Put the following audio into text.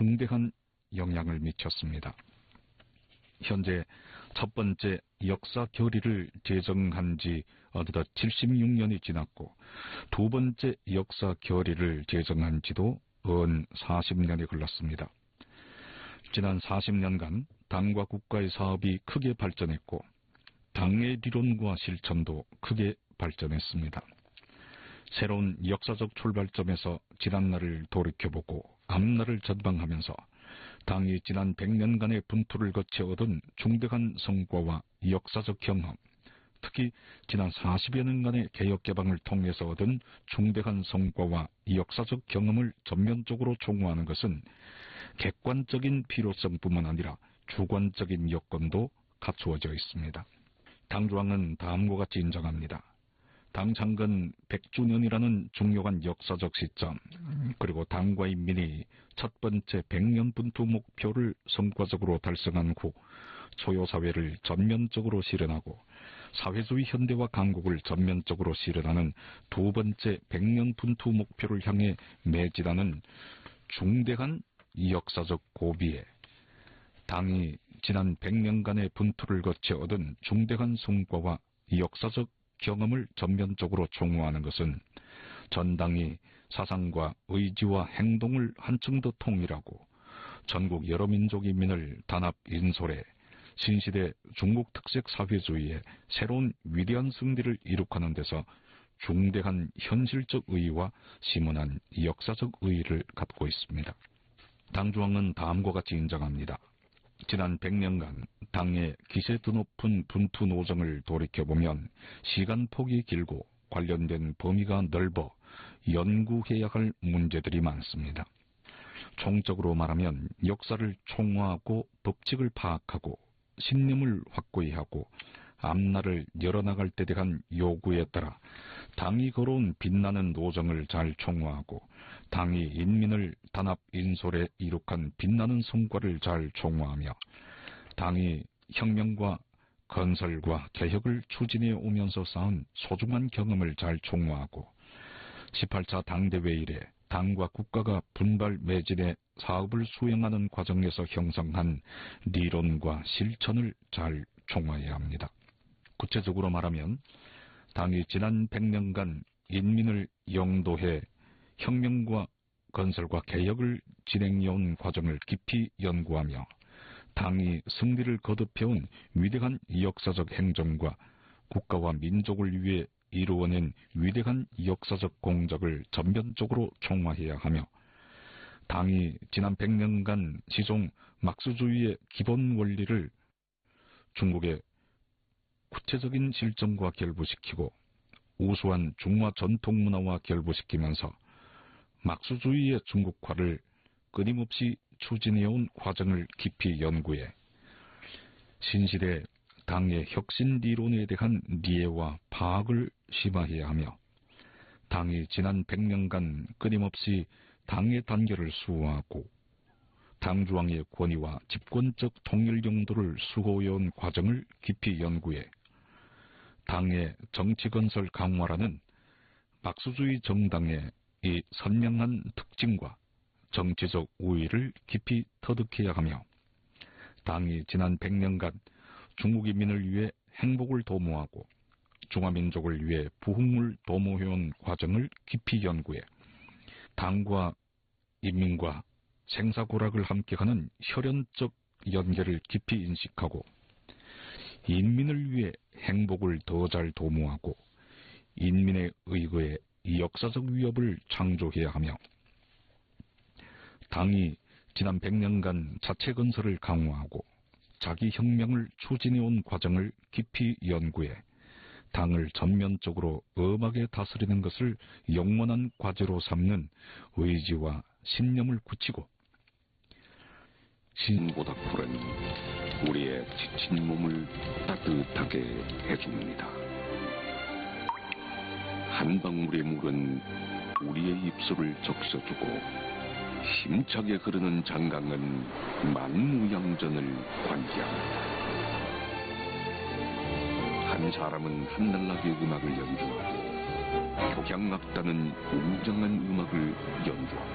중대한 영향을 미쳤습니다. 현재 첫 번째 역사 결의를 제정한 지 어느덧 76년이 지났고 두 번째 역사 결의를 제정한 지도 은 40년이 흘렀습니다. 지난 40년간 당과 국가의 사업이 크게 발전했고 당의 리론과 실천도 크게 발전했습니다. 새로운 역사적 출발점에서 지난날을 돌이켜보고 앞날을 전망하면서 당이 지난 100년간의 분투를 거쳐 얻은 중대한 성과와 역사적 경험, 특히 지난 40여 년간의 개혁개방을 통해서 얻은 중대한 성과와 역사적 경험을 전면적으로 총화하는 것은 객관적인 필요성뿐만 아니라 주관적인 여건도 갖추어져 있습니다. 당조항은 다음과 같이 인정합니다. 당 창건 100주년이라는 중요한 역사적 시점, 그리고 당과 인민이 첫 번째 100년 분투 목표를 성과적으로 달성한 후 초요사회를 전면적으로 실현하고 사회주의 현대화 강국을 전면적으로 실현하는 두 번째 100년 분투 목표를 향해 매진하는 중대한 역사적 고비에 당이 지난 100년간의 분투를 거쳐 얻은 중대한 성과와 역사적 경험을 전면적으로 총화하는 것은 전당이 사상과 의지와 행동을 한층 더 통일하고 전국 여러 민족 인민을 단합 인솔해 신시대 중국 특색 사회주의의 새로운 위대한 승리를 이룩하는 데서 중대한 현실적 의의와 심원한 역사적 의의를 갖고 있습니다. 당조항은 다음과 같이 인정합니다. 지난 100년간 당의 기세 드높은 분투 노정을 돌이켜보면 시간폭이 길고 관련된 범위가 넓어 연구해야 할 문제들이 많습니다. 총적으로 말하면 역사를 총화하고 법칙을 파악하고 신념을 확고히 하고 앞날을 열어나갈 때 대한 요구에 따라 당이 걸어온 빛나는 노정을 잘 총화하고 당이 인민을 단합 인솔에 이룩한 빛나는 성과를 잘 총화하며 당이 혁명과 건설과 개혁을 추진해 오면서 쌓은 소중한 경험을 잘 총화하고 18차 당대회 이래 당과 국가가 분발 매진해 사업을 수행하는 과정에서 형성한 리론과 실천을 잘 총화해야 합니다. 구체적으로 말하면 당이 지난 100년간 인민을 영도해 혁명과 건설과 개혁을 진행해온 과정을 깊이 연구하며 당이 승리를 거듭해온 위대한 역사적 행정과 국가와 민족을 위해 이루어낸 위대한 역사적 공적을 전면적으로 총화해야 하며 당이 지난 100년간 시종 막수주의의 기본 원리를 중국의 구체적인 실정과 결부시키고 우수한 중화 전통문화와 결부시키면서 막수주의의 중국화를 끊임없이 추진해온 과정을 깊이 연구해 신시대 당의 혁신 리론에 대한 이해와 파악을 심화해야 하며 당이 지난 100년간 끊임없이 당의 단결을 수호하고 당조항의 권위와 집권적 통일 용도를 수호해온 과정을 깊이 연구해 당의 정치건설 강화라는 막수주의 정당의 이 선명한 특징과 정치적 우위를 깊이 터득해야 하며 당이 지난 100년간 중국 인민을 위해 행복을 도모하고 중화민족을 위해 부흥을 도모해온 과정을 깊이 연구해 당과 인민과 생사고락을 함께하는 혈연적 연계를 깊이 인식하고 인민을 위해 행복을 더 잘 도모하고 인민의 의거에 역사적 위협을 창조해야 하며 당이 지난 100년간 자체 건설을 강화하고 자기 혁명을 추진해온 과정을 깊이 연구해 당을 전면적으로 엄하게 다스리는 것을 영원한 과제로 삼는 의지와 신념을 굳히고 신보다풀은 우리의 지친 몸을 따뜻하게 해줍니다. 한 방울의 물은 우리의 입술을 적셔주고 힘차게 흐르는 장강은 만무양전을 관계합니다. 한 사람은 한날나게 음악을 연주하고 격양악단은 웅장한 음악을 연주합니다.